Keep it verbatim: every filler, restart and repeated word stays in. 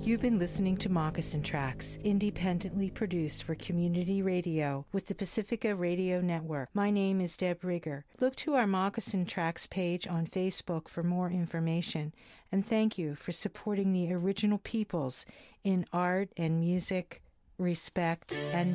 You've been listening to Moccasin Tracks, independently produced for community radio with the Pacifica Radio Network. My name is Deb Rigger. Look to our Moccasin Tracks page on Facebook for more information. And thank you for supporting the original peoples in art and music, respect, and